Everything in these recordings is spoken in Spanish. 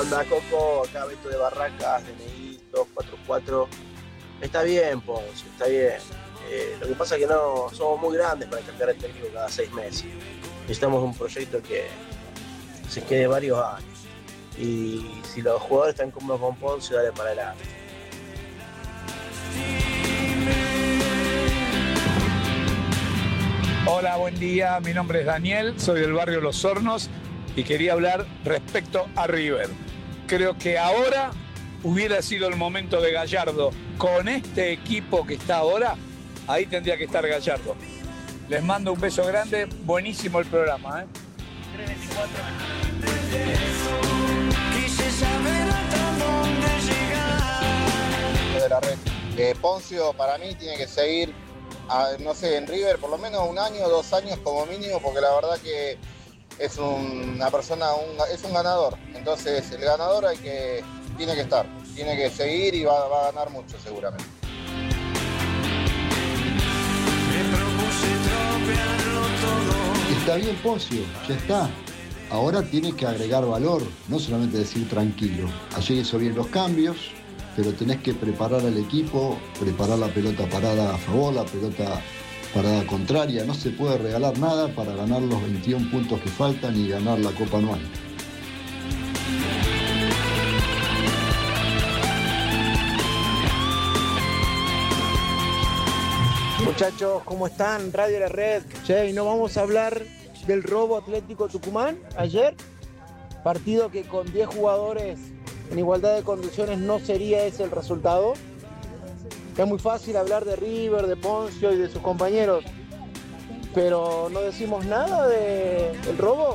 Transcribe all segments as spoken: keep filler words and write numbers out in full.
Onda Coco, acá Beto de Barracas, D N I dos cuatro cuatro. Está bien, Ponce, está bien. Eh, lo que pasa es que no somos muy grandes para cambiar el técnico cada seis meses. Necesitamos un proyecto que se quede varios años. Y si los jugadores están cómodos con Ponce, dale para adelante. Hola, buen día. Mi nombre es Daniel, soy del barrio Los Hornos y quería hablar respecto a River. Creo que ahora hubiera sido el momento de Gallardo. Con este equipo que está ahora, ahí tendría que estar Gallardo. Les mando un beso grande, buenísimo el programa, ¿eh? tres veinticuatro. Quise saber hasta dónde llegar. De la red. Eh, Poncio para mí tiene que seguir, a, no sé, en River por lo menos un año, dos años como mínimo, porque la verdad que es un, una persona, un, es un ganador. Entonces el ganador hay que, tiene que estar, tiene que seguir y va, va a ganar mucho seguramente. Está bien, Poncio, ya está. Ahora tiene que agregar valor, no solamente decir tranquilo. Ayer hizo bien los cambios, pero tenés que preparar al equipo, preparar la pelota parada a favor, la pelota parada contraria. No se puede regalar nada para ganar los veintiún puntos que faltan y ganar la Copa Anual. Muchachos, ¿cómo están? Radio La Red. Che, ¿y no vamos a hablar del robo Atlético Tucumán ayer? Partido que con diez jugadores en igualdad de condiciones no sería ese el resultado. Es muy fácil hablar de River, de Poncio y de sus compañeros, pero no decimos nada de, del robo.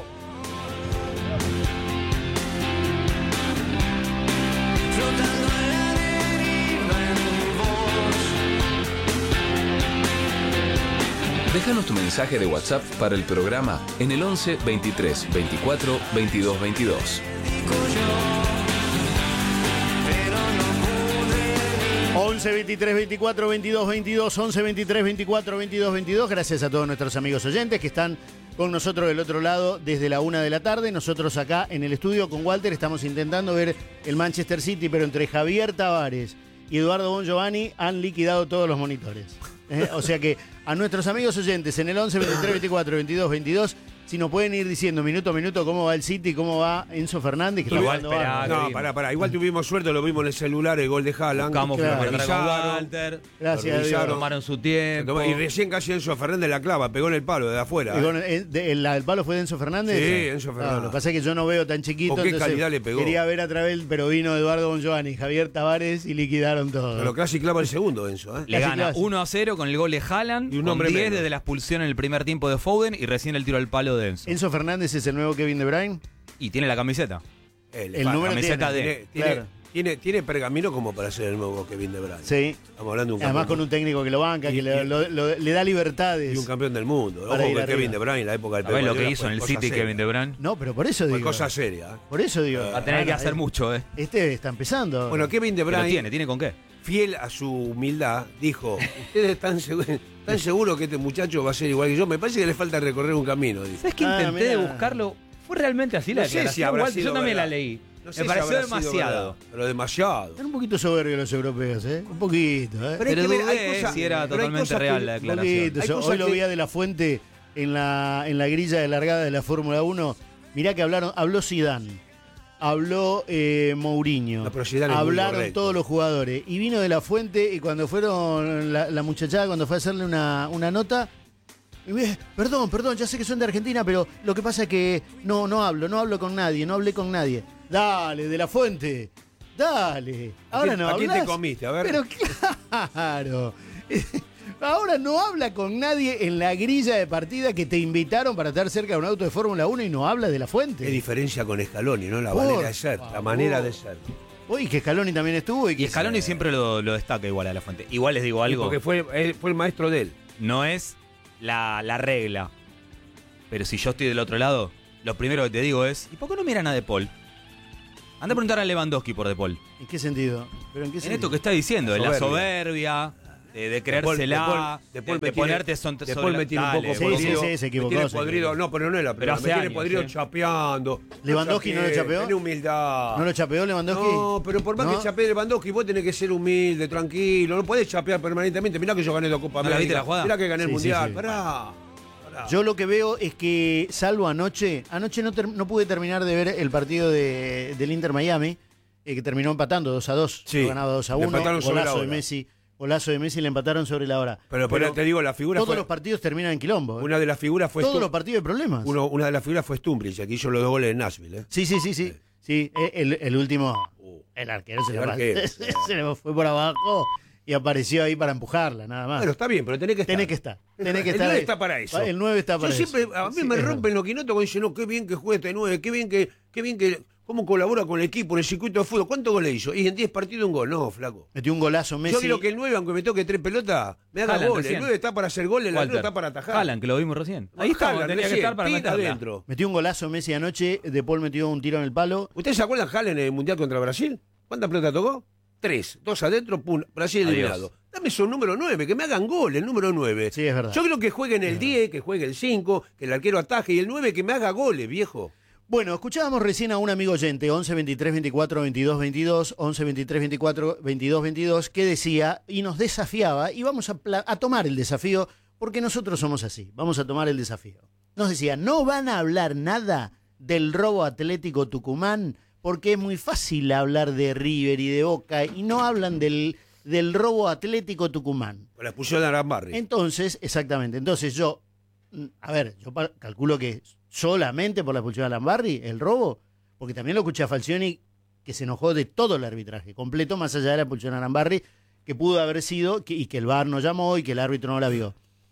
Déjanos tu mensaje de WhatsApp para el programa en el once veintitrés veinticuatro veintidós veintidós. once veintitrés veinticuatro veintidós veintidós, once veintitrés veinticuatro veintidós veintidós. Gracias a todos nuestros amigos oyentes que están con nosotros del otro lado desde la una de la tarde. Nosotros acá en el estudio con Walter estamos intentando ver el Manchester City, pero entre Javier Tavares y Eduardo Bon Giovanni han liquidado todos los monitores. ¿Eh? O sea que a nuestros amigos oyentes en el once veintitrés veinticuatro veintidós veintidós, si nos pueden ir diciendo minuto a minuto cómo va el City, cómo va Enzo Fernández, que está jugando bárbaro. No, pará, pará. Igual tuvimos suerte, lo vimos en el celular, el gol de Haaland. Buscamos claro. para con Walter. Gracias a Dios. Tomaron su tiempo. Y recién casi Enzo Fernández la clava, pegó en el palo de afuera. ¿El, el, el, el palo fue de Enzo Fernández? Sí, Enzo Fernández. No, lo que pasa es que yo no veo tan chiquito. ¿Con qué calidad le pegó? Quería ver a través, pero vino Eduardo Bon Giovanni, Javier Tavares y liquidaron todo. Pero casi clava el segundo, Enzo. ¿eh? Le Casi gana casi. uno a cero con el gol de Haaland, y un con hombre diez menos desde la expulsión en el primer tiempo de Foden y recién el tiro al palo de Enzo. Enzo Fernández es el nuevo Kevin De Bruyne. Y tiene la camiseta. El, El número camiseta tiene. de... tiene, tiene, Claro. tiene, tiene pergamino como para ser el nuevo Kevin De Bruyne. Sí. Estamos hablando de un Además campeón, con un técnico que lo banca, Y- que le, y- lo- lo- le da libertades. y un campeón del mundo. Ojo Para ir que arriba. Kevin De Bruyne en la época del ¿Sabés Pep lo que Guardiola hizo fue en el cosa City seria. Kevin De Bruyne? No, pero por eso Fue digo. cosa seria. ¿eh? Por eso digo. Va a tener que hacer mucho, ¿eh? Este está empezando. Bueno, Kevin De Pero Bruyne, tiene, ¿tiene con qué? fiel a su humildad, dijo: ¿Ustedes están seguros, están seguros que este muchacho va a ser igual que yo? Me parece que le falta recorrer un camino. Dice. ¿Sabes que Ah, intenté mirá. de buscarlo? Fue realmente así la No sé si declaración. habrá Walter, sido yo también verdad. la leí. No sé Me si pareció habrá sido demasiado. verdad, pero demasiado. Están un poquito soberbios los europeos, ¿eh? Un poquito, ¿eh? Pero hay que ver, dudé hay cosas- si era pero hay totalmente cosas real que- la Un declaración. poquito. Hay Yo cosas hoy lo que- veía de la Fuente en la, en la grilla de largada de la Fórmula uno. Mirá que hablaron, habló Zidane, habló eh, Mourinho, No, pero Zidane es muy hablaron correcto. todos los jugadores. Y vino de la Fuente y cuando fueron, la, la muchachada, cuando fue a hacerle una, una nota, y me- perdón, perdón, ya sé que son de Argentina, pero lo que pasa es que no, no hablo, no hablo con nadie, no hablé con nadie. Dale, de la Fuente, dale. Ahora quién- no a quién te hablás. comiste? A ver. Pero claro. Ahora no habla con nadie en la grilla de partida que te invitaron para estar cerca de un auto de Fórmula uno y no habla de la Fuente. Qué diferencia con Scaloni, ¿no? La Por manera de ser, la favor. manera de ser. Uy, que Scaloni también estuvo. Y, que Y Scaloni siempre lo, lo destaca igual a la Fuente. Igual les digo algo. Porque fue, él fue el maestro de él. No es la, la regla. Pero si yo estoy del otro lado, lo primero que te digo es: ¿y por qué no miran a De Paul? Anda a preguntar a Lewandowski por De Paul. ¿En qué sentido? ¿Pero en qué En sentido? esto que está diciendo, en la Soberbia. soberbia, de, de creérsela, De Paul- de, de me tiene- ponerte son, De sobre Paul la- me tiene un Dale, poco Sí, sí, podrido. sí, se equivocó, Me tiene se podrido. equivocó. No, pero no es la Pero primera. hace Me tiene años, podrido ¿eh? chapeando. ¿Lewandowski no lo chapeé, chapeó? Tiene humildad. ¿No lo chapeó Lewandowski? No, pero por más ¿No? que chapee Lewandowski, vos tenés que ser humilde, tranquilo. No podés chapear permanentemente. Mirá que yo gané la Copa ¿No la viste América. la jugada? Mirá que gané el Sí, sí, Mundial. sí. Pará. pará. Yo lo que veo es que, salvo anoche, anoche no, ter- no pude terminar de ver el partido de, del Inter Miami, eh, que terminó empatando dos a dos. Sí, Lo ganaba dos a le uno. empataron sobre la Golazo de hora. Messi. Golazo de Messi, le empataron sobre la hora. Pero, pero te digo, la figura todos fue. los partidos terminan en quilombo. ¿eh? Una de las figuras fue. Todos Stum- los partidos de problemas. uno- una de las figuras fue Stumbrich, aquí hizo los dos goles en Nashville. ¿eh? Sí, sí, sí, sí. Sí, eh, el, el último, el arquero se, El le, arquero, se, sí. le fue por abajo y apareció ahí para empujarla, nada más. Bueno, está bien, pero tenés que estar. Tenés que estar. Tenés que el estar nueve ahí. está para eso. El nueve está para Yo eso. siempre, a mí Sí, me es rompen los quinotos cuando dicen, no, qué bien que juega este nueve, qué bien que, qué bien que, cómo colabora con el equipo en el circuito de fútbol. ¿Cuántos goles hizo? Y en diez partidos un gol. No, flaco. Metió un golazo Messi. Yo quiero que el nueve, aunque me toque tres pelotas, me haga Haaland, goles. recién. El nueve está para hacer goles, el Walter, nueve está para atajar. Haaland, que lo vimos recién. Ahí está, Haaland, tenía que recién, estar para tira meterla. adentro. Metió un golazo Messi anoche. De Paul metió un tiro en el palo. ¿Ustedes se acuerdan Haaland en el Mundial contra Brasil? ¿Cuántas pelotas tocó? Tres. Dos adentro, pum, Brasil Adiós. eliminado. Dame esos número nueve, que me hagan gol, el número nueve. Sí, es verdad. Yo creo que jueguen el diez, que juegue el cinco, que el arquero ataje, y el nueve que me haga goles, viejo. Bueno, escuchábamos recién a un amigo oyente, once veintitrés veinticuatro veintidós veintidós, once veintitrés veinticuatro veintidós veintidós, que decía y nos desafiaba, y vamos a, pla- a tomar el desafío, porque nosotros somos así, vamos a tomar el desafío. Nos decía, no van a hablar nada del robo Atlético Tucumán, porque es muy fácil hablar de River y de Boca, y no hablan del, del robo Atlético Tucumán. Con la expulsión de Arambarri. Entonces, exactamente, entonces yo, mm, a ver, yo pa- calculo que solamente por la expulsión de Alambarri, el robo, porque también lo escuché a Falcioni, que se enojó de todo el arbitraje, completo, más allá de la expulsión de Alambarri, que pudo haber sido, que, y que el V A R no llamó y que el árbitro no la vio.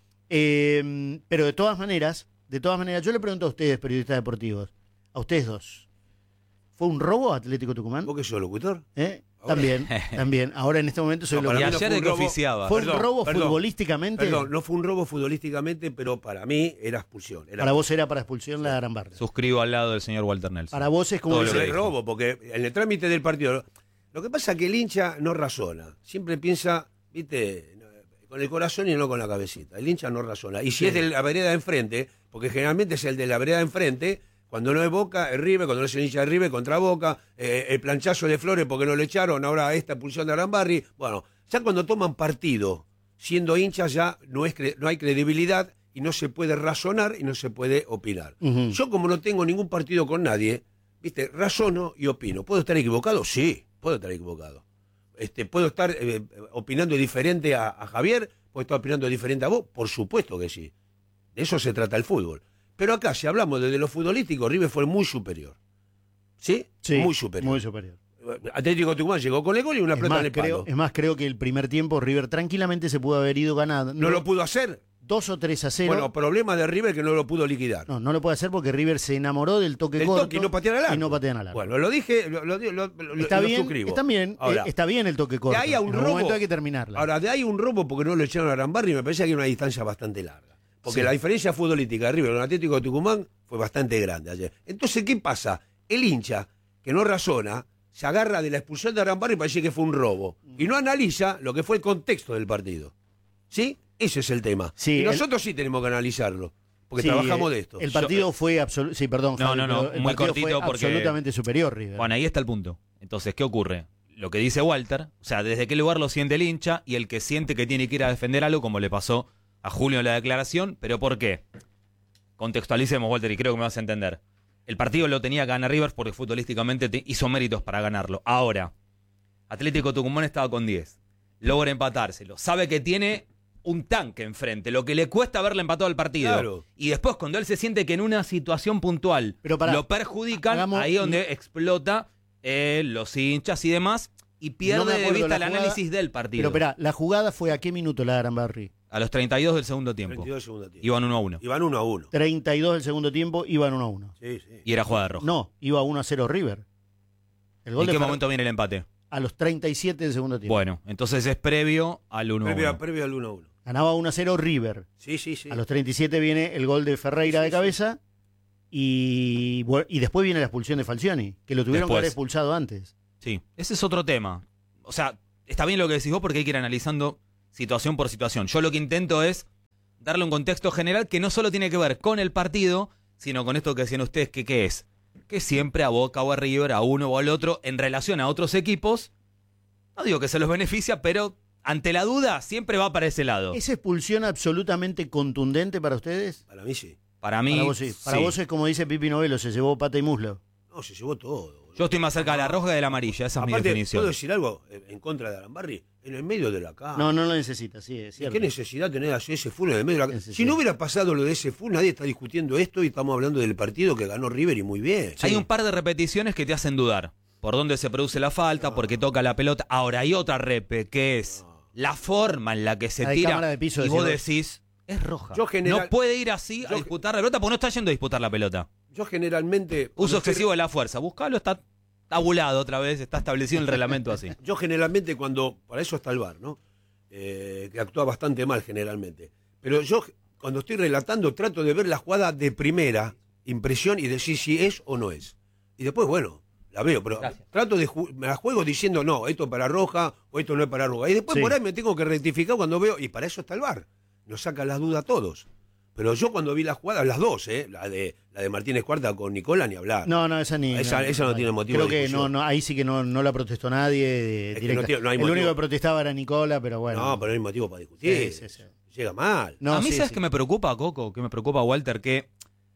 Eh, pero de todas maneras, de todas maneras, yo le pregunto a ustedes, periodistas deportivos, a ustedes dos, ¿fue un robo Atlético Tucumán? ¿Vos que sos locutor? ¿Eh? Ahora. También, también. Ahora en este momento soy No, para lo Y mí no ayer fue de un que robo. oficiaba. ¿Fue Perdón, un robo perdón, futbolísticamente? Perdón, no fue un robo futbolísticamente, pero para mí era expulsión. Era Para vos era para expulsión la de Arambarri. Suscribo al lado del señor Walter Nelson. Para vos es como Todo el- lo Pero que es dijo. robo, porque en el trámite del partido. Lo que pasa es que el hincha no razona. Siempre piensa, viste, con el corazón y no con la cabecita. El hincha no razona. Y si es de la vereda de enfrente, porque generalmente es el de la vereda de enfrente, cuando no es Boca, es River, cuando no es el hincha de River, contra Boca, eh, el planchazo de Flores porque no le echaron, ahora esta expulsión de Arambarri. Bueno, ya cuando toman partido, siendo hinchas ya no, es cre- no hay credibilidad y no se puede razonar y no se puede opinar. Ujú. Yo como no tengo ningún partido con nadie, viste, razono y opino. ¿Puedo estar equivocado? Sí, puedo estar equivocado. Este, ¿Puedo estar eh, opinando diferente a, a Javier? ¿Puedo estar opinando diferente a vos? Por supuesto que sí. De eso se trata el fútbol. Pero acá, si hablamos desde lo futbolístico, River fue muy superior. ¿Sí? Sí, muy superior. Muy superior. Atlético Tucumán llegó con el gol y una Es pelota más, en el creo, palo. es más, creo que el primer tiempo River tranquilamente se pudo haber ido ganando. ¿No lo pudo hacer? Dos o tres a cero. Bueno, problema de River que no lo pudo liquidar. no, no lo puede hacer porque River se enamoró del toque Del corto toque y no patean al arco. y no patean al arco. Bueno, lo dije, lo, lo, lo- lo- está lo bien, suscribo. está bien, Ahora, eh, está bien el toque corto. de ahí a un en robo, un momento hay que terminarla. Ahora, de ahí un robo porque no lo echaron a Arambarri, me parece que hay una distancia bastante larga. Porque Sí. la diferencia futbolística de River con el Atlético de Tucumán fue bastante grande ayer. Entonces, ¿qué pasa? El hincha, que no razona, se agarra de la expulsión de Arambarri y parece que fue un robo. Y no analiza lo que fue el contexto del partido. ¿Sí? Ese es el tema. Sí, y el- nosotros sí tenemos que analizarlo. Porque Sí, trabajamos eh, de esto. El partido Yo- fue absolutamente. Sí, perdón, No, Javi, no, no, pero el muy partido cortito fue porque- absolutamente superior, River. Bueno, ahí está el punto. Entonces, ¿qué ocurre? Lo que dice Walter, o sea, desde qué lugar lo siente el hincha y el que siente que tiene que ir a defender algo, como le pasó a Julio en la declaración, pero ¿por qué? Contextualicemos, Walter, y creo que me vas a entender. El partido lo tenía que ganar River porque futbolísticamente te- hizo méritos para ganarlo. Ahora, Atlético Tucumán estaba con diez. Logra empatárselo. Sabe que tiene un tanque enfrente, lo que le cuesta haberle empatado al partido. Claro. Y después, cuando él se siente que en una situación puntual Pero pará, lo perjudican, hagamos- ahí donde explota eh, los hinchas y demás, y pierde No me de acuerdo vista la el jugada, análisis del partido. Pero espera, ¿la jugada fue a qué minuto la de Arambarri? A los treinta y dos del segundo tiempo. treinta y dos de segundo tiempo. Iban uno a uno. Iban uno a uno. treinta y dos del segundo tiempo, iban uno a uno. Sí, sí. Y era jugada roja. No, iba uno a cero River. El ¿En gol de qué Fer- momento viene el empate? A los treinta y siete del segundo tiempo. Bueno, entonces es previo al uno a Previo, uno. previo al uno a uno. Ganaba uno a cero River. Sí, sí, sí. A los treinta y siete viene el gol de Ferreira Sí, de sí, cabeza y, bu- y después viene la expulsión de Falcioni, que lo tuvieron que Después. haber expulsado antes. Sí, ese es otro tema. O sea, está bien lo que decís vos porque hay que ir analizando situación por situación. Yo lo que intento es darle un contexto general que no solo tiene que ver con el partido, sino con esto que decían ustedes, que ¿qué es? Que siempre a Boca o a River, a uno o al otro, en relación a otros equipos, no digo que se los beneficia, pero ante la duda siempre va para ese lado. ¿Es expulsión absolutamente contundente para ustedes? Para mí sí. Para mí, Para vos sí. Para sí. vos es como dice Pipi Novelo, se llevó pata y muslo. No, se llevó todo. Yo estoy más cerca de la roja que de la amarilla, esa es mi Aparte, definición. ¿puedo decir algo en contra de Arambarri? En el medio de la caja. No, no lo necesita, sí, es cierto. ¿Qué necesidad tener a ese full en el medio de la caja? Necesidad. Si no hubiera pasado lo de ese full, nadie está discutiendo esto y estamos hablando del partido que ganó River y muy bien. Hay un par de repeticiones que te hacen dudar. Por dónde se produce la falta, No. porque toca la pelota. Ahora hay otra repe, que es No. la forma en la que se La de tira. cámara de piso, y vos decís decís, es roja. Yo general- No puede ir así a yo- disputar la pelota porque no está yendo a disputar la pelota. Yo generalmente... Uso cuando estoy- excesivo de la fuerza. Buscalo, está tabulado otra vez, está establecido en el reglamento así. Yo generalmente cuando... Para eso está el V A R, ¿no? Eh, que actúa bastante mal generalmente. Pero yo cuando estoy relatando trato de ver la jugada de primera impresión y decir si es o no es. Y después, bueno, la veo, pero Gracias. trato de... ju- Me la juego diciendo, no, esto es para roja o esto no es para roja. Y después Sí. por ahí me tengo que rectificar cuando veo... Y para eso está el V A R. Nos saca las dudas a todos. Pero yo cuando vi las jugadas, las dos, ¿eh? La de, la de Martínez Cuarta con Nicola, ni hablar. No, no, esa ni. Esa- esa no tiene motivo Creo de que discusión. no, no, ahí sí que no, no la protestó nadie. eh, Es que directa. no tiene- no hay el motivo. único que protestaba era Nicola, pero bueno. No, pero no hay motivo para discutir. Sí, sí, sí. Llega mal. No, a mí, sí, ¿sabes sí. qué me preocupa, Coco? ¿Qué me preocupa, Walter? Que,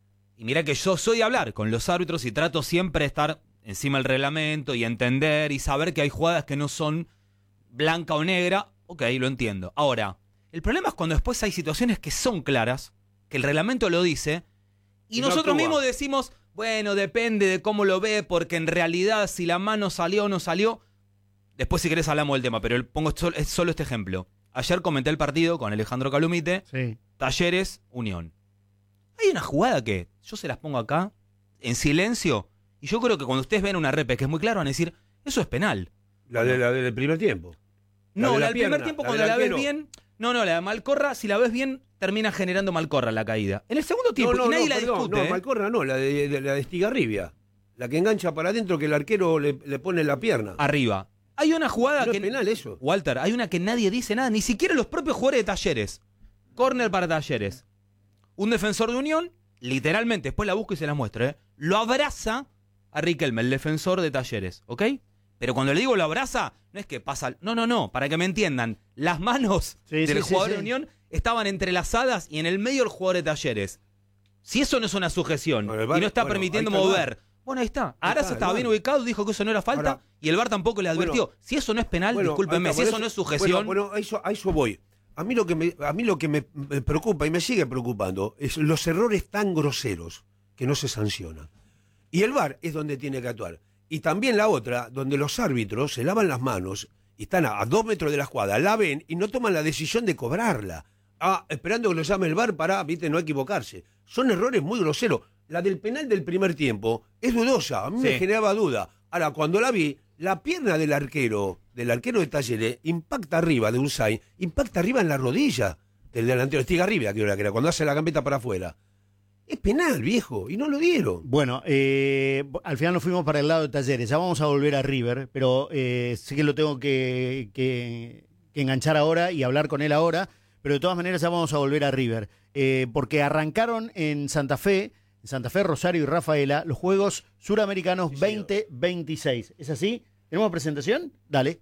y mira que yo soy de hablar con los árbitros y trato siempre de estar encima del reglamento y entender y saber que hay jugadas que no son blanca o negra. Ok, lo entiendo. Ahora, el problema es cuando después hay situaciones que son claras, que el reglamento lo dice, y Y no nosotros actúa. mismos decimos, bueno, depende de cómo lo ve, porque en realidad si la mano salió o no salió, después si querés hablamos del tema, pero pongo solo, es solo este ejemplo. Ayer comenté el partido con Alejandro Calumite, Sí. Talleres, Unión. Hay una jugada que yo se las pongo acá, en silencio, y yo creo que cuando ustedes ven una repe que es muy claro, van a decir, eso es penal. La, de, la del primer tiempo. No, de la la del primer pierna, tiempo la cuando del la ves arquero. bien, no, no, la de Malcorra, si la ves bien, termina generando Malcorra la caída. En el segundo tiempo, no, y no, nadie no, la perdón, discute. No, ¿eh? Malcorra no, la de, de- la de Estigarribia. La que engancha para adentro que el arquero le, le pone la pierna. Arriba. Hay una jugada No que... es penal eso. Walter, hay una que nadie dice nada, ni siquiera los propios jugadores de Talleres. Córner para Talleres. Un defensor de Unión, literalmente, después la busco y se la muestro, ¿eh? Lo abraza a Riquelme, el defensor de Talleres, ¿ok? Pero cuando le digo lo abraza, no es que pasa... No, no, no, para que me entiendan. Las manos Sí, del sí, sí, jugador sí. de Unión estaban entrelazadas y en el medio el jugador de Talleres. Si eso no es una sujeción Bueno, el V A R y no está bueno, permitiendo ahí está el V A R. mover... Bueno, ahí está. Ahí Arasa está, el estaba V A R. bien ubicado, dijo que eso no era falta Ahora- y el V A R tampoco le advirtió. Bueno, si eso no es penal, Bueno, discúlpenme, ahí está, si por eso no es sujeción... Bueno, bueno, a, eso, a eso voy. A mí lo que me, a mí lo que me, me preocupa y me sigue preocupando es los errores tan groseros que no se sancionan. Y el V A R es donde tiene que actuar. Y también la otra, donde los árbitros se lavan las manos y están a, a dos metros de la jugada, la ven y no toman la decisión de cobrarla. Ah, esperando que lo llame el V A R para, viste, no equivocarse. Son errores muy groseros. La del penal del primer tiempo es dudosa, a mí me Sí. generaba duda. Ahora, cuando la vi, la pierna del arquero, del arquero de Talleres, impacta arriba de un Unzai, impacta arriba en la rodilla del delantero, Estigarribia, que era, que era cuando hace la gambeta para afuera. Es penal, viejo, y no lo dieron. Bueno, eh, al final nos fuimos para el lado de Talleres. Ya vamos a volver a River, pero eh, sé que lo tengo que, que, que enganchar ahora y hablar con él ahora. Pero de todas maneras ya vamos a volver a River. Eh, porque arrancaron en Santa Fe, en Santa Fe, Rosario y Rafaela, los Juegos Suramericanos Sí, señor. veinte veintiséis. ¿Es así? ¿Tenemos presentación? Dale.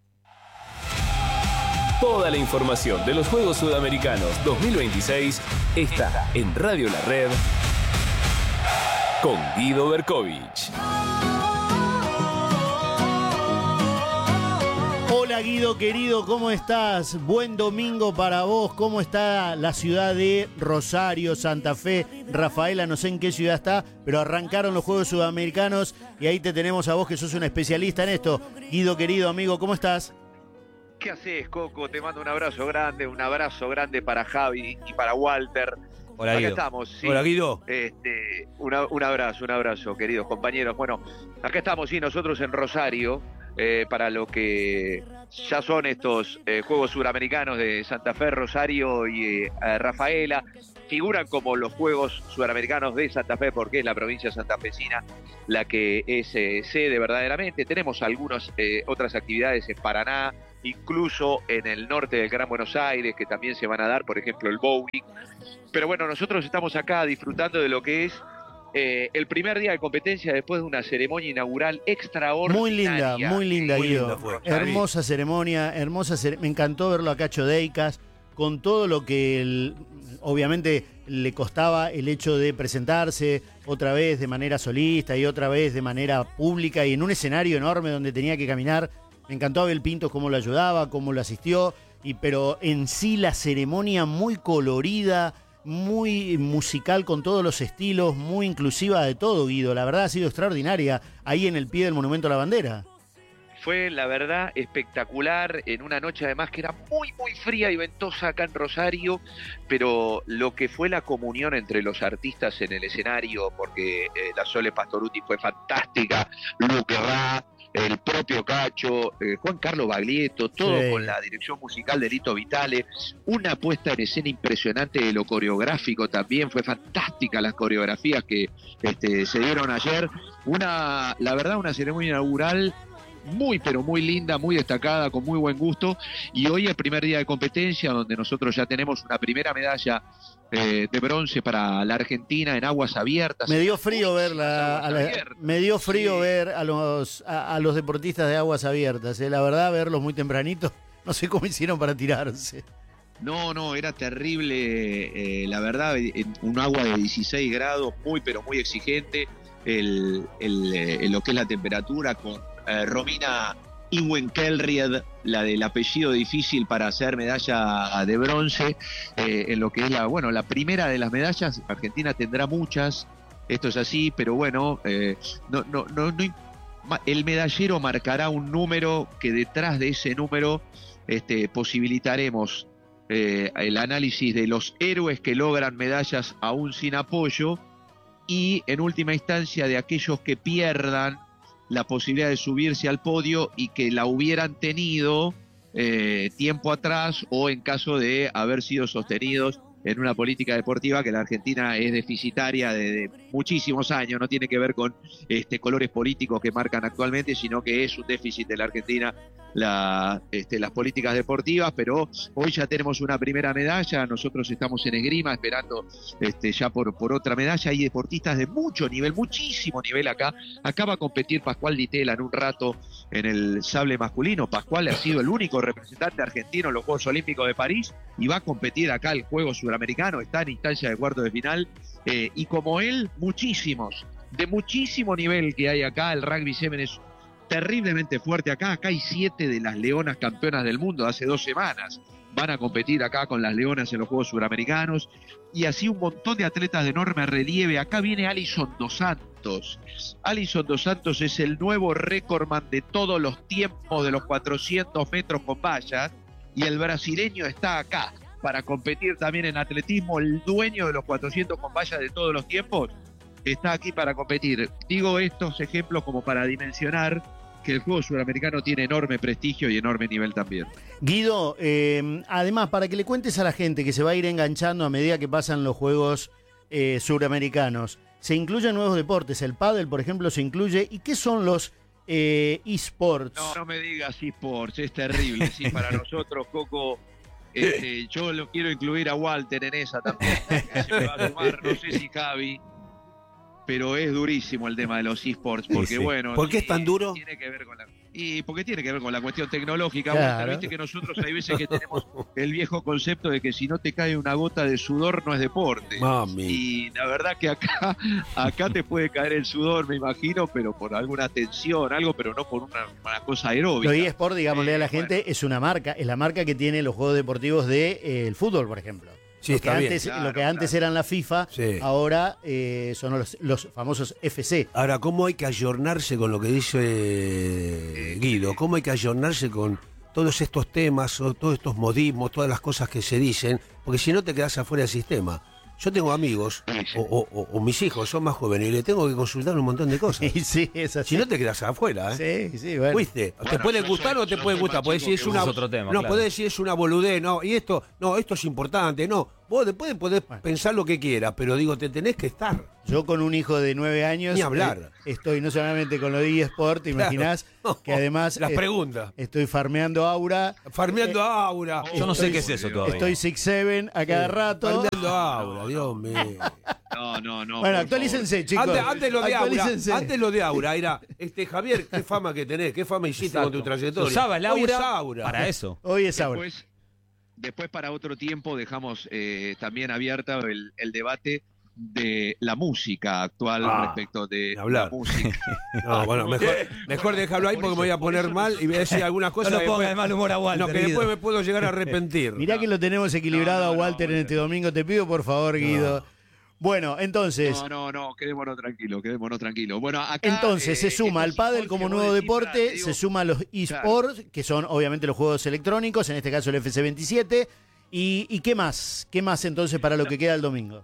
Toda la información de los Juegos Sudamericanos dos mil veintiséis está en Radio La Red con Guido Berkovich. Hola Guido, querido, ¿cómo estás? Buen domingo para vos. ¿Cómo está la ciudad de Rosario, Santa Fe, Rafaela? No sé en qué ciudad está, pero arrancaron los Juegos Sudamericanos y ahí te tenemos a vos que sos un especialista en esto. Guido, querido amigo, ¿cómo estás? ¿Qué haces, Coco? Te mando un abrazo grande, un abrazo grande para Javi y para Walter. Hola, Acá Guido. estamos, sí. Hola, Guido. Este, una- un abrazo, un abrazo, queridos compañeros. Bueno, acá estamos, sí, nosotros en Rosario, eh, para lo que ya son estos eh, Juegos Suramericanos de Santa Fe, Rosario y eh, Rafaela. Figuran como los Juegos Suramericanos de Santa Fe porque es la provincia santafesina la que es eh, sede verdaderamente. Tenemos algunas eh, otras actividades en Paraná incluso en el norte del Gran Buenos Aires, que también se van a dar, por ejemplo, el bowling. Pero bueno, nosotros estamos acá disfrutando de lo que es eh, el primer día de competencia después de una ceremonia inaugural extraordinaria. Muy linda, muy linda, Muy Guido. linda fue. Hermosa ceremonia, hermosa cere- me encantó verlo a Cacho Deicas, con todo lo que el- obviamente le costaba el hecho de presentarse otra vez de manera solista y otra vez de manera pública y en un escenario enorme donde tenía que caminar. Me encantó a Abel Pintos cómo lo ayudaba, cómo lo asistió, y, pero en sí la ceremonia muy colorida, muy musical con todos los estilos, muy inclusiva de todo, Guido. La verdad ha sido extraordinaria ahí en el pie del Monumento a la Bandera. Fue, la verdad, espectacular, en una noche además que era muy, muy fría y ventosa acá en Rosario, pero lo que fue la comunión entre los artistas en el escenario, porque eh, la Sole Pastoruti fue fantástica, Luque Ra, el propio Cacho, eh, Juan Carlos Baglietto, todo Sí. con la dirección musical de Lito Vitale, una puesta en escena impresionante de lo coreográfico también, fue fantástica las coreografías que este, se dieron ayer, una, la verdad, una ceremonia inaugural muy pero muy linda, muy destacada, con muy buen gusto, y hoy el primer día de competencia donde nosotros ya tenemos una primera medalla eh, de bronce para la Argentina en aguas abiertas. Me dio frío ver la, Aguas a la- abiertas. me dio frío Sí. ver a los a, a los deportistas de aguas abiertas, eh. La verdad, verlos muy tempranito, no sé cómo hicieron para tirarse. No, no, era terrible, eh, la verdad, en un agua de dieciséis grados, muy pero muy exigente, el, el, eh, lo que es la temperatura, con eh, Romina Iwenkelried, la del apellido difícil para hacer medalla de bronce, eh, en lo que es la, bueno, la primera de las medallas. Argentina tendrá muchas, esto es así, pero bueno, eh, no, no, no, no, el medallero marcará un número que detrás de ese número este, posibilitaremos eh, el análisis de los héroes que logran medallas aún sin apoyo y en última instancia de aquellos que pierdan la posibilidad de subirse al podio y que la hubieran tenido eh, tiempo atrás o en caso de haber sido sostenidos en una política deportiva que la Argentina es deficitaria de, de muchísimos años, no tiene que ver con este, colores políticos que marcan actualmente, sino que es un déficit de la Argentina la, este, las políticas deportivas, pero hoy ya tenemos una primera medalla, nosotros estamos en esgrima esperando este, ya por, por otra medalla, hay deportistas de mucho nivel, muchísimo nivel acá, acá va a competir Pascual Di Tella en un rato en el sable masculino. Pascual ha sido el único representante argentino en los Juegos Olímpicos de París y va a competir acá el Juego Sudamericano, está en instancia de cuartos de final, eh, y como él, muchísimos, de muchísimo nivel que hay acá, el rugby seven es terriblemente fuerte acá, acá hay siete de las leonas campeonas del mundo de hace dos semanas, van a competir acá con las leonas en los Juegos Suramericanos, y así un montón de atletas de enorme relieve. Acá viene Alison Dos Santos. Alison Dos Santos es el nuevo récordman de todos los tiempos de los cuatrocientos metros con vallas, y el brasileño está acá para competir también en atletismo, el dueño de los cuatrocientos con vallas de todos los tiempos, está aquí para competir. Digo estos ejemplos como para dimensionar que el juego sudamericano tiene enorme prestigio y enorme nivel también. Guido, eh, además, para que le cuentes a la gente que se va a ir enganchando a medida que pasan los Juegos eh, Suramericanos, se incluyen nuevos deportes, el pádel, por ejemplo, se incluye. ¿Y qué son los eh, esports? No, no me digas esports, es terrible, sí, para nosotros, Coco. Este, yo lo quiero incluir a Walter en esa también. Se me va a sumar, no sé si Javi, pero es durísimo el tema de los esports, porque Sí, sí. bueno... ¿Por qué sí, es tan duro? Tiene que ver con la... Y porque tiene que ver con la cuestión tecnológica. Claro. Walter, viste que nosotros hay veces que tenemos el viejo concepto de que si no te cae una gota de sudor no es deporte. Mami. Y la verdad que acá, acá te puede caer el sudor, me imagino, pero por alguna tensión, algo, pero no por una, una cosa aeróbica. Los eSports, digámosle a la Eh, gente, es una marca, es la marca que tiene los juegos deportivos del de, eh, fútbol, por ejemplo. Sí, lo que está bien. antes, Claro, lo que antes claro. eran la FIFA, Sí. ahora eh, son los, los famosos F C. Ahora, ¿cómo hay que ayornarse con lo que dice eh, Guido? ¿Cómo hay que ayornarse con todos estos temas, o todos estos modismos, todas las cosas que se dicen? Porque si no te quedas afuera del sistema. Yo tengo amigos, o, o- o- o mis hijos son más jóvenes, y le tengo que consultar un montón de cosas. Y sí, es así. Si no te quedas afuera, ¿eh? Sí, sí, bueno. ¿Viste? te Bueno, puede yo gustar soy- o te yo puede soy gustar. más Puedes chico decir es que una. vos. Es otro tema, no, claro. podés decir es una boludez, no. Y esto, no, esto es importante, no. Vos después podés pensar lo que quieras, pero digo, te tenés que estar. Yo con un hijo de nueve años Ni hablar. eh, estoy no solamente con lo de eSport, te imaginás Claro. que además Las eh, preguntas. estoy farmeando Aura. Farmeando Aura. Yo no sé qué es eso todavía. Estoy six seven a cada rato. Farmeando Aura, Dios mío. No, no, no. Bueno, por actualícense, chicos. Antes, antes lo de Aura, Actualícense. antes lo de Aura era, este Javier, qué fama que tenés, qué fama hiciste Exacto. con tu trayectoria. Usaba el Hoy es Aura Aura. para eso. Hoy es Aura. Después, después para otro tiempo dejamos eh, también abierta el, el debate de la música actual Ah, respecto de ni hablar. la música. No, bueno, mejor, mejor déjalo ahí porque me voy a poner mal y voy a decir algunas cosas. No lo que pongas después- de mal humor a Walter, No, que Guido. después me puedo llegar a arrepentir. Mirá que lo tenemos equilibrado No, no, a Walter no, en este domingo. Te pido por favor, Guido. Bueno, entonces, No, no, no, quedémonos tranquilos, quedémonos tranquilos. Bueno, acá, entonces se eh, suma al estos pádel esports como que vos nuevo decís, deporte, pará, te digo, se suma a los eSports, que son obviamente los juegos electrónicos, en este caso el F C veintisiete. ¿Y, y qué más? ¿Qué más entonces para lo que queda el domingo?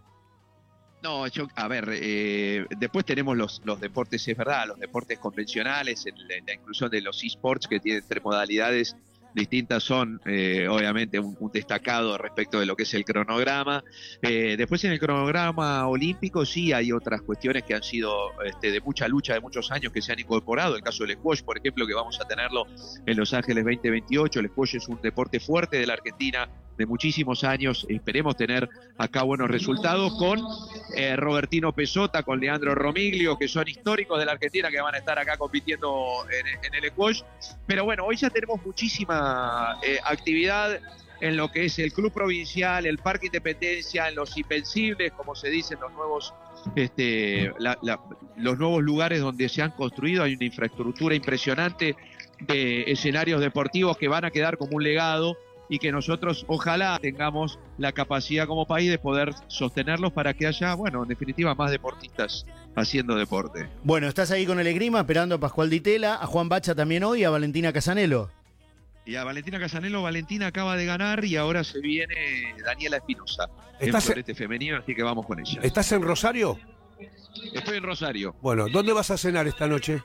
No, yo, a ver, eh, después tenemos los, los deportes, es verdad, los deportes convencionales, el- la inclusión de los esports que tienen tres modalidades distintas son eh, obviamente un, un destacado respecto de lo que es el cronograma. Eh, después en el cronograma olímpico sí hay otras cuestiones que han sido este, de mucha lucha de muchos años que se han incorporado. El caso del squash, por ejemplo, que vamos a tenerlo en Los Ángeles veinte veintiocho. El squash es un deporte fuerte de la Argentina de muchísimos años. Esperemos tener acá buenos resultados con eh, Robertino Pesota, con Leandro Romiglio, que son históricos de la Argentina que van a estar acá compitiendo en, en el squash. Pero bueno, hoy ya tenemos muchísima eh, actividad en lo que es el Club Provincial, el Parque Independencia, en los Invencibles, como se dicen los nuevos, este, la- la- los nuevos lugares donde se han construido. Hay una infraestructura impresionante de escenarios deportivos que van a quedar como un legado y que nosotros ojalá tengamos la capacidad como país de poder sostenerlos para que haya, bueno, en definitiva, más deportistas haciendo deporte. Bueno, estás ahí con el Esgrima esperando a Pascual Ditela, a Juan Bacha también hoy y a Valentina Casanelo. Y a Valentina Casanelo, Valentina acaba de ganar y ahora se viene Daniela Espinosa en ¿Estás- florete femenino, así que vamos con ella. ¿Estás en Rosario? Estoy en Rosario Bueno, ¿dónde vas a cenar esta noche?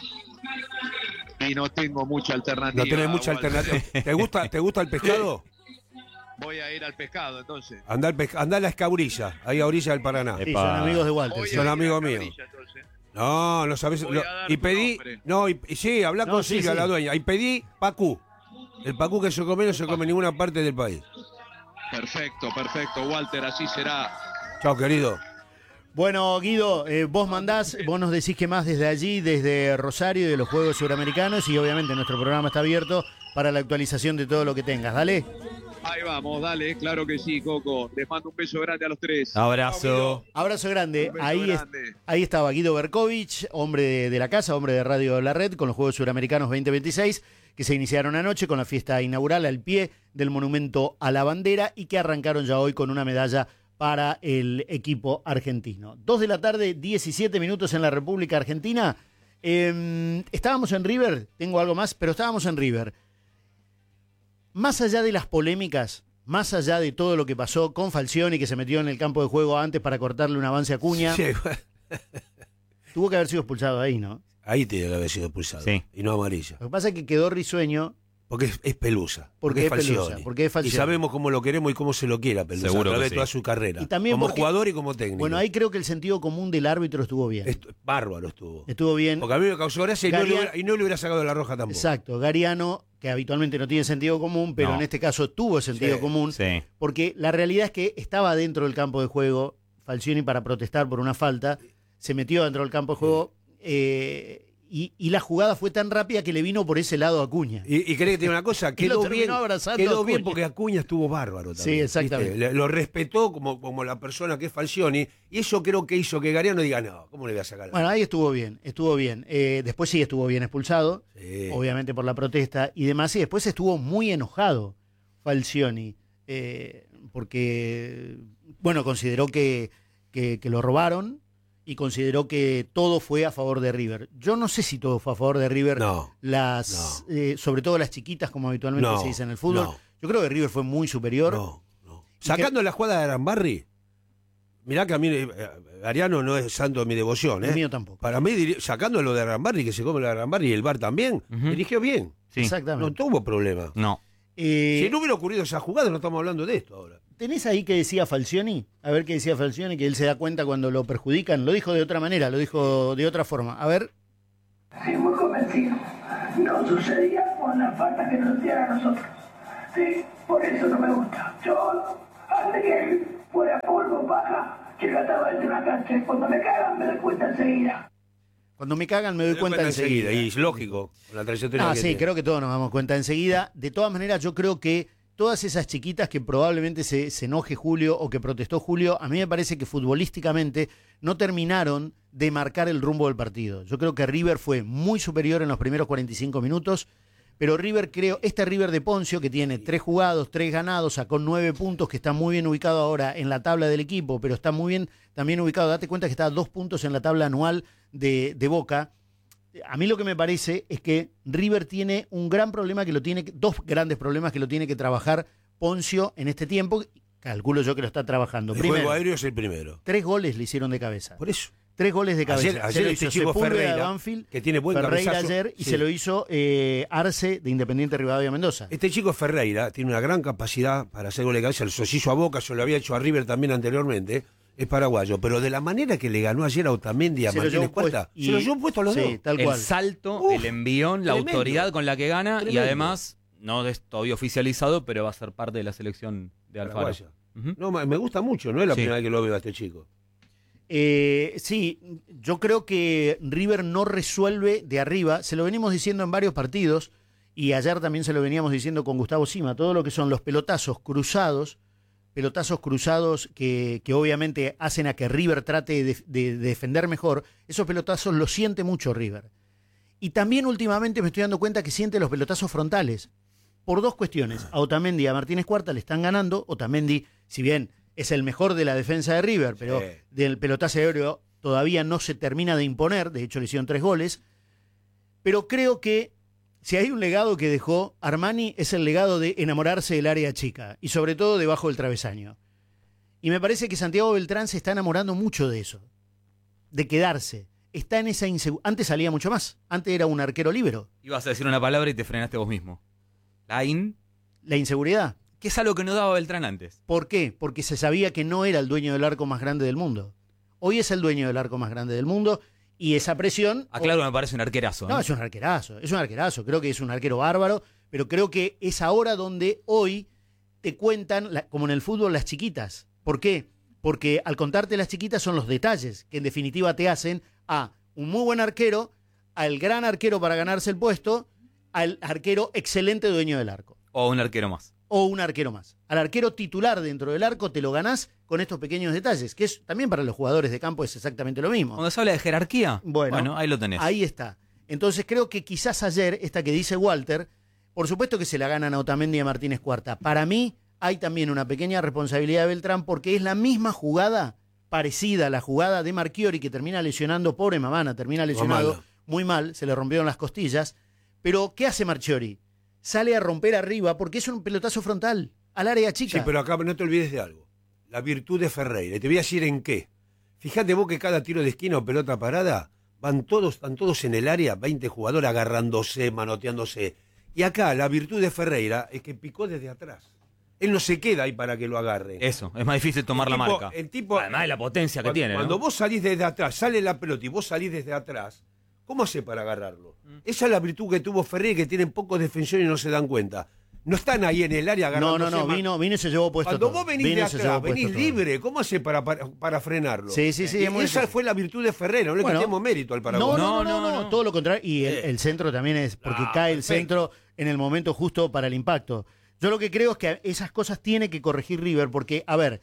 y no tengo mucha alternativa. No tenés mucha Walter. alternativa. ¿Te gusta, ¿Te gusta el pescado? Voy a ir al pescado entonces. Andá, al pesca- andá a la Escaurilla, ahí a orilla del Paraná. Sí, son amigos de Walter. Voy sí. a Son ir a amigos la míos. Cabrilla, entonces. No, no sabés. Voy lo- a dar y tu pedí. nombre. No, y, y sí, hablá No, con sí, Silvia, sí. la dueña. Y pedí pacú. El pacú que se come no se come en ninguna parte del país. Perfecto, perfecto, Walter, así será. Chao, querido. Bueno, Guido, eh, vos mandás, vos nos decís que más desde allí, desde Rosario, de los Juegos Suramericanos, y obviamente nuestro programa está abierto para la actualización de todo lo que tengas. Dale. Ahí vamos, dale, claro que sí, Coco. Les mando un beso grande a los tres. Abrazo. Abrazo grande. Un beso Ahí, es- grande. ahí estaba Guido Berkovich, hombre de, de la casa, hombre de Radio La Red, con los Juegos Suramericanos veinte veintiséis, que se iniciaron anoche con la fiesta inaugural al pie del Monumento a la Bandera y que arrancaron ya hoy con una medalla para el equipo argentino. Dos de la tarde, diecisiete minutos en la República Argentina. Eh, estábamos en River, tengo algo más, pero estábamos en River. Más allá de las polémicas, más allá de todo lo que pasó con Falcioni, que se metió en el campo de juego antes para cortarle un avance a Acuña, Sí, tuvo que haber sido expulsado ahí, ¿no? ahí tiene que haber sido expulsado. Sí. Y no amarilla. Lo que pasa es que quedó risueño Porque es, es Pelusa. Porque Porque, es es Pelusa, Falcioni. porque es Falcioni. Y sabemos cómo lo queremos y cómo se lo quiera Pelusa. Seguro a través que de toda sí. su carrera. Y también como porque- jugador y como técnico. Bueno, ahí creo que el sentido común del árbitro estuvo bien. Est- bárbaro estuvo. Estuvo bien. Porque a mí me causó gracia y no, Garia- le hubiera, y no le hubiera sacado la roja tampoco. Exacto. Gariano, que habitualmente no tiene sentido común, pero No. en este caso tuvo sentido Sí, común, Sí. porque la realidad es que estaba dentro del campo de juego Falcioni para protestar por una falta, se metió dentro del campo de juego eh, y, y la jugada fue tan rápida que le vino por ese lado a Acuña. Y, y cree que tiene una cosa, Y lo quedó terminó bien, abrazando quedó a bien Acuña. porque Acuña estuvo bárbaro también. Sí, exactamente. ¿viste? Le- Lo respetó como, como la persona que es Falcioni y eso creo que hizo que Gariano diga, no, ¿cómo le voy a sacar? la-?" Bueno, ahí estuvo bien, estuvo bien. Eh, después sí estuvo bien expulsado, Sí. obviamente por la protesta y demás, y después estuvo muy enojado Falcioni, eh, porque, bueno, consideró que, que, que lo robaron y consideró que todo fue a favor de River. Yo no sé si todo fue a favor de River, No, las, eh, sobre todo las chiquitas, como habitualmente No, se dice en el fútbol. no. Yo creo que River fue muy superior. No, no. Sacando la jugada de Arambarri, mirá que a mí eh, Gariano no es santo de mi devoción, ¿eh? El mío tampoco. Para mí, diri- sacando lo de Arambarri, que se come lo de Arambarri y el VAR también, Ujú. dirigió bien. Sí. Exactamente. No tuvo problema. No. Eh, Si no hubiera ocurrido esa jugada, no estamos hablando de esto ahora. ¿Tenés ahí que decía Falcioni? A ver qué decía Falcioni, que él se da cuenta cuando lo perjudican. Lo dijo de otra manera, lo dijo de otra forma. A ver. Sí, muy convencido. No sucedía por la falta que nos hacían a nosotros. Sí, por eso no me gusta. Yo, antes que fuera polvo, paja, que trataba de una cancha, cuando me cagan me doy cuenta enseguida. Cuando me cagan me doy, me doy cuenta, cuenta enseguida. enseguida. Y es lógico, con la trayectoria Ah, que sí, tiene. creo que todos nos damos cuenta enseguida. De todas maneras, yo creo que todas esas chiquitas que probablemente se, se enoje Julio o que protestó Julio, a mí me parece que futbolísticamente no terminaron de marcar el rumbo del partido. Yo creo que River fue muy superior en los primeros cuarenta y cinco minutos, pero River, creo, este River de Poncio, que tiene tres jugados, tres ganados, sacó nueve puntos, que está muy bien ubicado ahora en la tabla del equipo, pero está muy bien también ubicado, date cuenta que está a dos puntos en la tabla anual de, de Boca. A mí lo que me parece es que River tiene un gran problema que lo tiene, dos grandes problemas que lo tiene que trabajar Poncio en este tiempo. Calculo yo que lo está trabajando. El Primero, juego aéreo es el primero. Tres goles le hicieron de cabeza. Por eso. Tres goles de cabeza. Ayer, ayer se lo este hizo chico Sepúlveda Ferreira, de Banfield, que tiene buen Ferreira cabezazo, ayer, y sí. se lo hizo eh, Arce de Independiente Rivadavia Mendoza. Este chico Ferreira tiene una gran capacidad para hacer goles de cabeza. Se los hizo a Boca, se lo había hecho a River también anteriormente. Es paraguayo, pero de la manera que le ganó ayer a Otamendi a Se lo Martínez llevó Cuarta, puesto- se lo y- llevó puesto a los sí, dos. tal el cual. salto, Uf, el envión, la tremendo. autoridad con la que gana y Tremendo. además, no es todavía oficializado, pero va a ser parte de la selección de Alfaro. Paraguaya. Ujú. No, me me gusta mucho, no es la Sí. primera vez que lo veo a este chico. Eh, sí, yo creo que River no resuelve de arriba, se lo venimos diciendo en varios partidos y ayer también se lo veníamos diciendo con Gustavo Sima, todo lo que son los pelotazos cruzados, pelotazos cruzados que, que obviamente hacen a que River trate de, de- de defender mejor, esos pelotazos los siente mucho River. Y también últimamente me estoy dando cuenta que siente los pelotazos frontales, por dos cuestiones. A Otamendi y a Martínez Cuarta le están ganando, Otamendi, si bien es el mejor de la defensa de River, pero Sí. del pelotazo aéreo todavía no se termina de imponer, de hecho le hicieron tres goles, pero creo que si hay un legado que dejó Armani es el legado de enamorarse del área chica, y sobre todo debajo del travesaño. Y me parece que Santiago Beltrán se está enamorando mucho de eso, de quedarse. Está en esa inseguridad. Antes salía mucho más, antes era un arquero libero. Ibas a decir una palabra y te frenaste vos mismo. La in, La inseguridad. que es algo que no daba Beltrán antes. ¿Por qué? Porque se sabía que no era el dueño del arco más grande del mundo. Hoy es el dueño del arco más grande del mundo y esa presión... Aclaro, me parece un arquerazo. No, ¿eh? es un arquerazo, es un arquerazo. Creo que es un arquero bárbaro, pero creo que es ahora donde hoy te cuentan, la- como en el fútbol, las chiquitas. ¿Por qué? Porque al contarte las chiquitas son los detalles que en definitiva te hacen a un muy buen arquero, al gran arquero para ganarse el puesto, al arquero excelente dueño del arco. O un arquero más. O un arquero más. Al arquero titular dentro del arco te lo ganás con estos pequeños detalles, que es también para los jugadores de campo es exactamente lo mismo. Cuando se habla de jerarquía, Bueno, bueno, ahí lo tenés. Ahí está. Entonces creo que quizás ayer, esta que dice Walter, por supuesto que se la ganan a Otamendi y a Martínez Cuarta. Para mí hay también una pequeña responsabilidad de Beltrán porque es la misma jugada parecida a la jugada de Marchiori que termina lesionando, pobre Mamana, termina lesionado Mamana. muy mal, se le rompieron las costillas. Pero ¿qué hace Marchiori? Sale a romper arriba porque es un pelotazo frontal al área chica. Sí, pero acá no te olvides de algo. La virtud de Ferreira. Y te voy a decir en qué. Fíjate vos que cada tiro de esquina o pelota parada, van todos, están todos en el área, veinte jugadores agarrándose, manoteándose. Y acá la virtud de Ferreira es que picó desde atrás. Él no se queda ahí para que lo agarre. Eso, es más difícil tomar El la tipo- marca. el tipo- Además de la potencia que Cuando, tiene. ¿no? cuando vos salís desde atrás, sale la pelota y vos salís desde atrás, ¿cómo hace para agarrarlo? Mm. Esa es la virtud que tuvo Ferreira, que tienen pocos defensores y no se dan cuenta. No están ahí en el área no, agarrándose. no, no, más. vino, vino y se llevó puesto Cuando todo. vos venís Vino de y se llevó atrás, puesto venís todo. libre, ¿cómo hace para, para, para frenarlo? Sí, sí, sí, Y es muy esa difícil. fue la virtud de Ferreira, no le Bueno, quitemos mérito al Paraguay. No, no, no, no, No, no, no. todo lo contrario. Y el, Eh. el centro también es porque Ah, cae el perfecto. centro en el momento justo para el impacto. Yo lo que creo es que esas cosas tiene que corregir River, porque, a ver,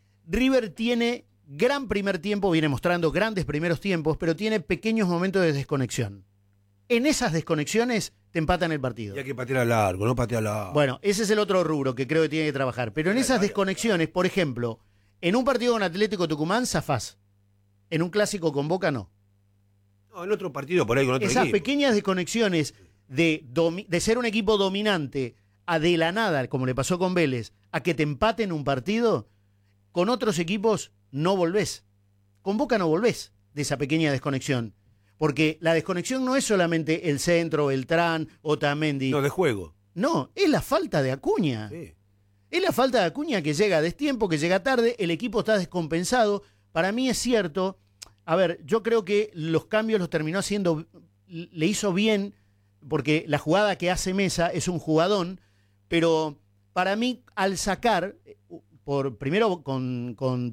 River tiene gran primer tiempo, viene mostrando grandes primeros tiempos, pero tiene pequeños momentos de desconexión. En esas desconexiones te empatan el partido. Y hay que patear largo, no patear largo. Bueno, ese es el otro rubro que creo que tiene que trabajar. Pero en esas desconexiones, por ejemplo, en un partido con Atlético Tucumán, zafás. En un clásico con Boca, no. No, en otro partido por ahí con otro Esas equipo. pequeñas desconexiones de, domi- de ser un equipo dominante a de la nada, como le pasó con Vélez, a que te empaten un partido, con otros equipos no volvés. Con Boca no volvés de esa pequeña desconexión. Porque la desconexión no es solamente el centro, Beltrán, Otamendi. No, de juego. No, es la falta de Acuña. Sí. Es la falta de Acuña que llega a destiempo, que llega tarde, el equipo está descompensado. Para mí es cierto, a ver, yo creo que los cambios los terminó haciendo, le hizo bien, porque la jugada que hace Mesa es un jugadón, pero para mí al sacar, por primero con, con